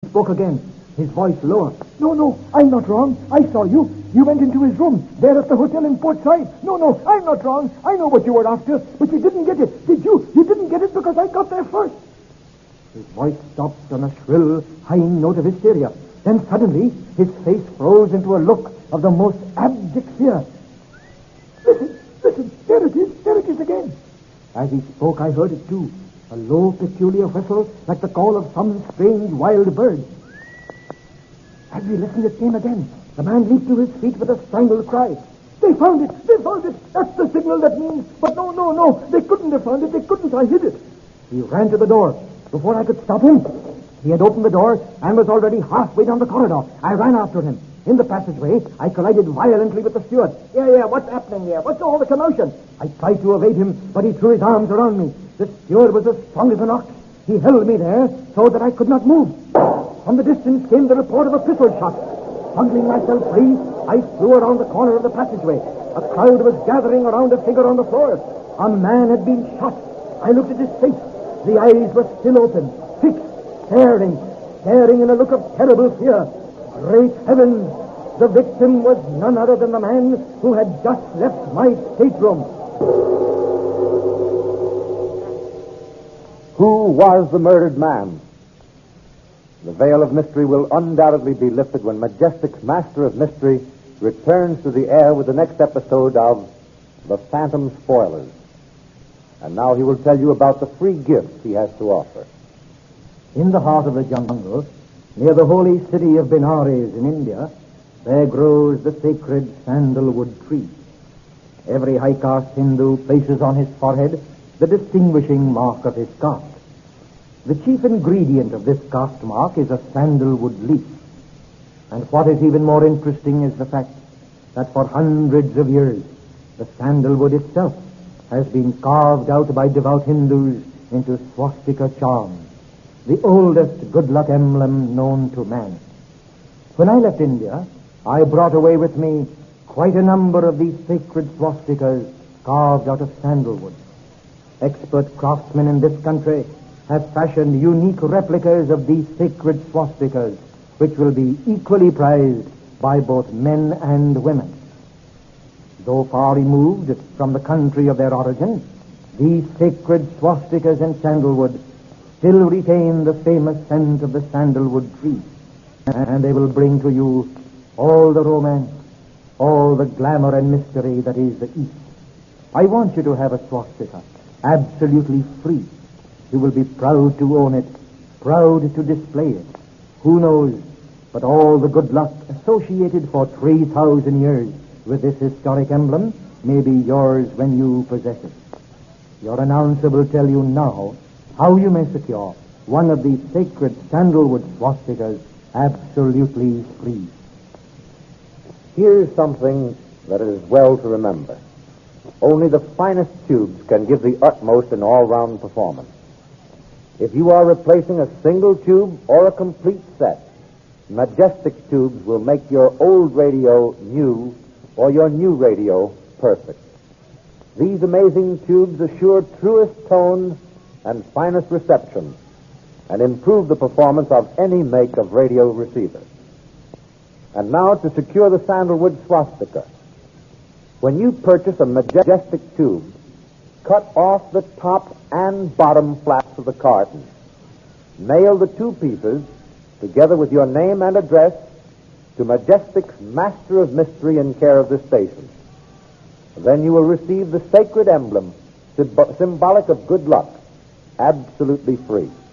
Spoke again, his voice lower. No, I'm not wrong. I saw you. You went into his room, there at the hotel in Port Said. No, I'm not wrong. I know what you were after, but you didn't get it. Did you? You didn't get it because I got there first. His voice stopped on a shrill, high note of hysteria. Then suddenly, his face froze into a look of the most abject fear. Listen, there it is again. As he spoke, I heard it too. A low, peculiar whistle, like the call of some strange wild bird. As we listened, it came again. The man leaped to his feet with a strangled cry. They found it! That's the signal that means... But no, they couldn't have found it. They couldn't. I hid it. He ran to the door. Before I could stop him, he had opened the door and was already halfway down the corridor. I ran after him. In the passageway, I collided violently with the steward. Yeah, what's happening here? What's all the commotion? I tried to evade him, but he threw his arms around me. The steward was as strong as an ox. He held me there so that I could not move. From the distance came the report of a pistol shot. Struggling myself free, I flew around the corner of the passageway. A crowd was gathering around a figure on the floor. A man had been shot. I looked at his face. The eyes were still open, fixed, staring in a look of terrible fear. Great heavens! The victim was none other than the man who had just left my stateroom. Who was the murdered man? The veil of mystery will undoubtedly be lifted when Majestic's Master of Mystery returns to the air with the next episode of The Phantom Spoilers. And now he will tell you about the free gifts he has to offer. In the heart of the jungle, near the holy city of Benares in India, there grows the sacred sandalwood tree. Every high-caste Hindu places on his forehead the distinguishing mark of his caste. The chief ingredient of this caste mark is a sandalwood leaf. And what is even more interesting is the fact that for hundreds of years, the sandalwood itself has been carved out by devout Hindus into swastika charms, the oldest good luck emblem known to man. When I left India, I brought away with me quite a number of these sacred swastikas carved out of sandalwood. Expert craftsmen in this country have fashioned unique replicas of these sacred swastikas, which will be equally prized by both men and women. Though far removed from the country of their origin, these sacred swastikas in sandalwood still retain the famous scent of the sandalwood tree, and they will bring to you all the romance, all the glamour and mystery that is the East. I want you to have a swastika, absolutely free. You will be proud to own it, proud to display it. Who knows, but all the good luck associated for 3,000 years with this historic emblem may be yours when you possess it. Your announcer will tell you now how you may secure one of these sacred sandalwood swastikas absolutely free. Here's something that is well to remember. Only the finest tubes can give the utmost in all-round performance. If you are replacing a single tube or a complete set, Majestic tubes will make your old radio new or your new radio perfect. These amazing tubes assure truest tone and finest reception and improve the performance of any make of radio receiver. And now to secure the sandalwood swastika. When you purchase a Majestic tube, cut off the top and bottom flaps of the carton. Nail the two pieces, together with your name and address, to Majestic's Master of Mystery in care of this station. Then you will receive the sacred emblem, symbolic of good luck, absolutely free.